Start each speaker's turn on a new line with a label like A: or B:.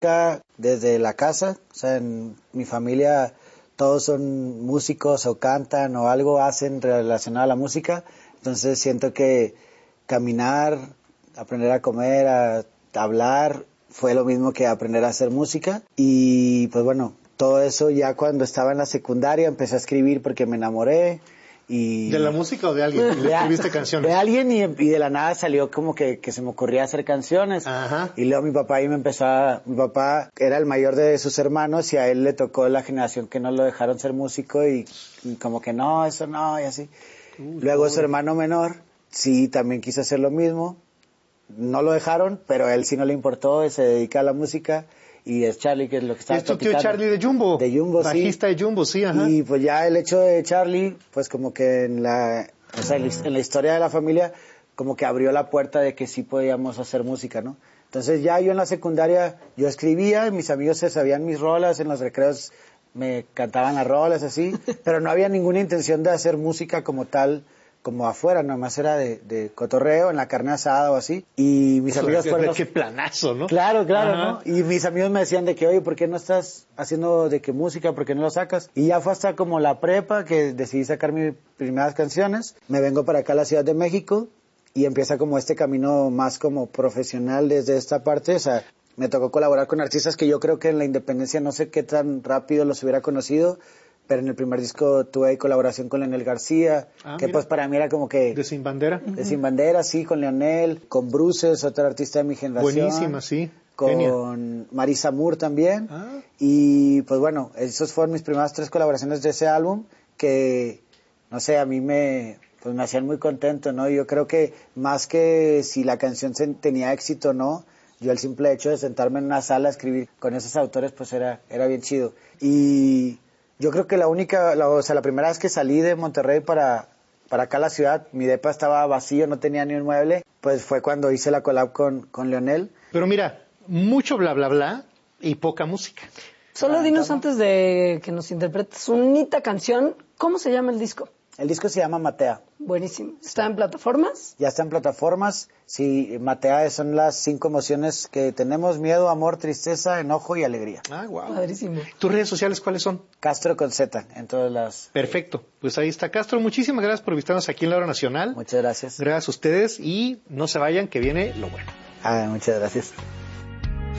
A: desde la casa, o sea, en mi familia todos son músicos o cantan o algo hacen relacionado a la música, entonces siento que caminar, aprender a comer, a hablar, fue lo mismo que aprender a hacer música. Y pues bueno, todo eso ya cuando estaba en la secundaria empecé a escribir porque me enamoré. Y
B: ¿De la música o de alguien? ¿Le escribiste canciones?
A: De alguien y de la nada salió como que se me ocurría hacer canciones.
B: Ajá.
A: Y luego mi papá mi papá era el mayor de sus hermanos y a él le tocó la generación que no lo dejaron ser músico y como que no, eso no, y así. Luego su hermano menor sí también quiso hacer lo mismo. No lo dejaron, pero a él sí no le importó, se dedica a la música. Y es Charlie, que es lo que está
B: platicando. Es tu tío Charlie de Jumbo.
A: De Jumbo,
B: bajista de Jumbo, sí, ajá.
A: Y pues ya el hecho de Charlie, pues como que en la historia de la familia, como que abrió la puerta de que sí podíamos hacer música, ¿no? Entonces ya yo en la secundaria, yo escribía, y mis amigos se sabían mis rolas, en los recreos me cantaban las rolas, así, pero no había ninguna intención de hacer música como tal, como afuera, nomás era de cotorreo, en la carne asada o así, y mis amigos fueron...
B: ¡Qué planazo!, ¿no?
A: Claro,
B: Ajá.
A: ¿no? Y mis amigos me decían de que, oye, ¿por qué no estás haciendo de que música? ¿Por qué no lo sacas? Y ya fue hasta como la prepa que decidí sacar mis primeras canciones, me vengo para acá a la Ciudad de México, y empieza como este camino más como profesional desde esta parte, o sea, me tocó colaborar con artistas que yo creo que en la independencia no sé qué tan rápido los hubiera conocido, pero en el primer disco tuve ahí colaboración con Leonel García, que
B: mira.
A: Pues para mí era como que...
B: ¿De Sin Bandera?
A: De Sin Bandera, sí, con Leonel, con Bruces, otro artista de mi generación.
B: Buenísima, sí.
A: Con
B: Genia.
A: Marisa Moore también. Y pues bueno, esas fueron mis primeras 3 colaboraciones de ese álbum que, no sé, a mí me hacían muy contento, ¿no? Yo creo que más que si la canción tenía éxito o no, yo el simple hecho de sentarme en una sala a escribir con esos autores, pues era bien chido. Y yo creo que la primera vez que salí de Monterrey para acá a la ciudad, mi depa estaba vacío, no tenía ni un mueble, pues fue cuando hice la collab con Leonel.
B: Pero mira, mucho bla bla bla y poca música.
C: Solo dinos antes de que nos interpretes unita canción, ¿cómo se llama el disco?
A: El disco se llama Matea.
C: Buenísimo. ¿Está en plataformas?
A: Ya está en plataformas. Sí, Matea son las 5 emociones que tenemos: miedo, amor, tristeza, enojo y alegría.
B: Wow.
C: Padrísimo.
B: ¿Tus redes sociales cuáles son?
A: Castro con Z, en todas las...
B: Perfecto. Pues ahí está Castro. Muchísimas gracias por visitarnos aquí en La Hora Nacional.
A: Muchas gracias.
B: Gracias a ustedes y no se vayan que viene lo bueno.
A: Muchas gracias.